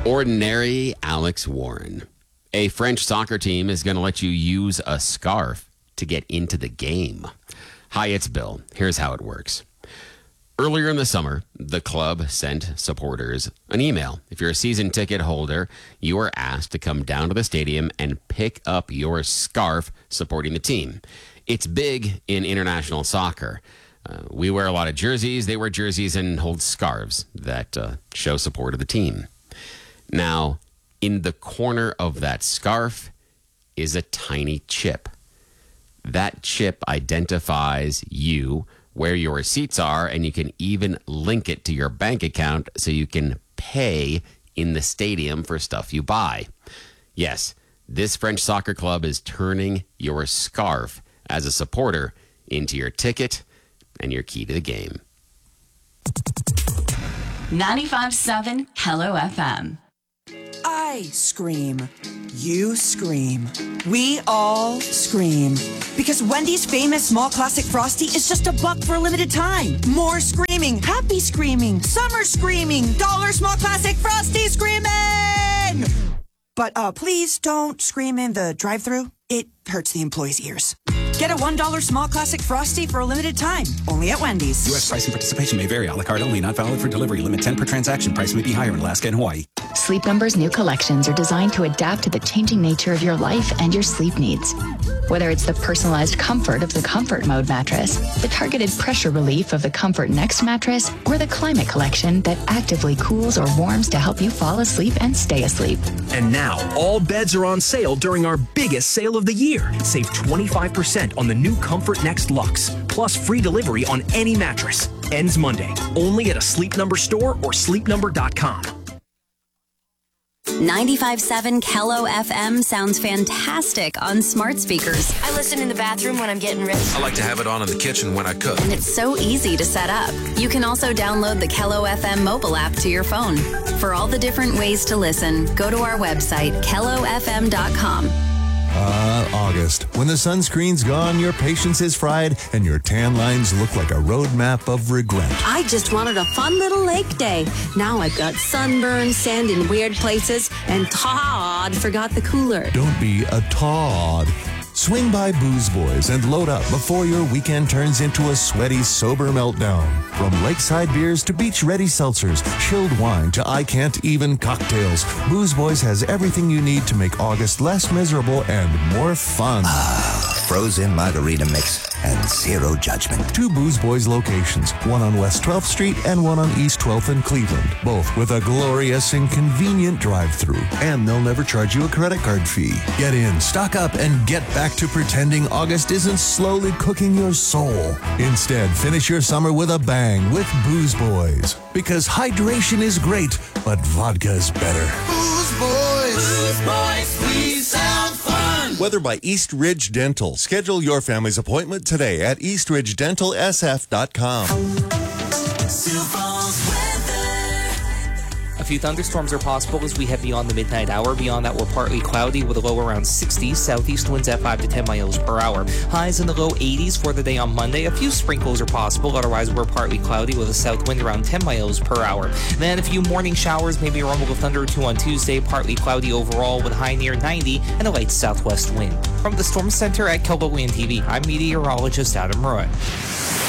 Ordinary Alex Warren. A French soccer team is going to let you use a scarf to get into the game. Hi, it's Bill. Here's how it works. Earlier in the summer, the club sent supporters an email. If you're a season ticket holder, you are asked to come down to the stadium and pick up your scarf supporting the team. It's big in international soccer. We wear a lot of jerseys. They wear jerseys and hold scarves that show support of the team. Now, in the corner of that scarf is a tiny chip. That chip identifies you, where your receipts are, and you can even link it to your bank account so you can pay in the stadium for stuff you buy. Yes, this French soccer club is turning your scarf as a supporter into your ticket and your key to the game. 95.7 Hello FM. I scream. You scream. We all scream. Because Wendy's famous small classic Frosty is just $1 for a limited time. More screaming. Happy screaming. Summer screaming. Dollar small classic Frosty screaming! But please don't scream in the drive-thru. It hurts the employees' ears. Get a $1 small classic Frosty for a limited time. Only at Wendy's. U.S. price and participation may vary. A la carte only. Not valid for delivery. Limit 10 per transaction. Price may be higher in Alaska and Hawaii. Sleep Number's new collections are designed to adapt to the changing nature of your life and your sleep needs. Whether it's the personalized comfort of the Comfort Mode mattress, the targeted pressure relief of the Comfort Next mattress, or the Climate Collection that actively cools or warms to help you fall asleep and stay asleep. And now, all beds are on sale during our biggest sale of the year. Save 25% on the new Comfort Next Luxe, plus free delivery on any mattress. Ends Monday. Only at a Sleep Number store or sleepnumber.com. 95.7 Hello FM sounds fantastic on smart speakers. I listen in the bathroom when I'm getting ready. I like to have it on in the kitchen when I cook. And it's so easy to set up. You can also download the Hello FM mobile app to your phone. For all the different ways to listen, go to our website, hellofm.com. August. When the sunscreen's gone, your patience is fried, and your tan lines look like a roadmap of regret. I just wanted a fun little lake day. Now I've got sunburn, sand in weird places, and Todd forgot the cooler. Don't be a Todd. Swing by Booze Boys and load up before your weekend turns into a sweaty, sober meltdown. From lakeside beers to beach-ready seltzers, chilled wine to I-can't-even cocktails, Booze Boys has everything you need to make August less miserable and more fun. Frozen margarita mix and zero judgment. 2 Booze Boys locations, one on West 12th Street and one on East 12th in Cleveland, both with a glorious and convenient drive-thru. And they'll never charge you a credit card fee. Get in, stock up, and get back to pretending August isn't slowly cooking your soul. Instead, finish your summer with a bang with Booze Boys. Because hydration is great, but vodka's better. Booze Boys! Booze Boys, we sound fun! Whether by East Ridge Dental. Schedule your family's appointment today at eastridgedentalsf.com. A few thunderstorms are possible as we head beyond the midnight hour. Beyond that, we're partly cloudy with a low around 60. Southeast winds at 5 to 10 miles per hour. Highs in the low 80s for the day on Monday. A few sprinkles are possible. Otherwise, we're partly cloudy with a south wind around 10 miles per hour. Then a few morning showers, maybe a rumble of thunder or two on Tuesday. Partly cloudy overall with a high near 90 and a light southwest wind. From the Storm Center at KELO WIND TV, I'm meteorologist Adam Roy.